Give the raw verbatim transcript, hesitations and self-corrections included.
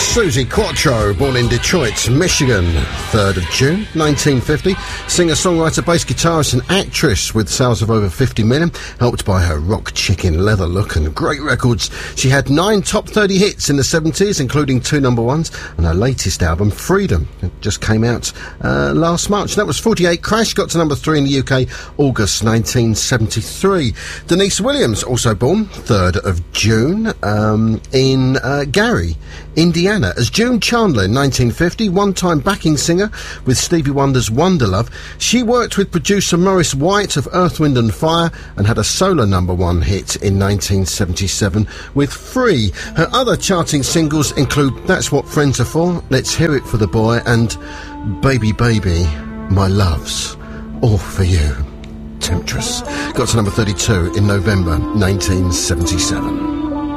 Suzi Quatro, born in Detroit, Michigan, third of June, nineteen fifty. Singer-songwriter, bass guitarist and actress with sales of over fifty million, helped by her rock chicken leather look and great records. She had nine top thirty hits in the seventies, including two number ones, and her latest album, Freedom, it just came out uh, last March. That was forty-eight. Crash got to number three in the U K, August nineteen seventy-three. Denise Williams, also born third of June, um, in uh, Gary, Indiana, as June Chandler in nineteen fifty, one-time backing singer with Stevie Wonder's Wonderlove. She worked with producer Maurice White of Earth, Wind and Fire and had a solo number one hit in nineteen seventy-seven with Free. Her other charting singles include That's What Friends Are For, Let's Hear It for the Boy, and Baby Baby, My Love's All For You. Temptress got to number thirty-two in November nineteen seventy-seven.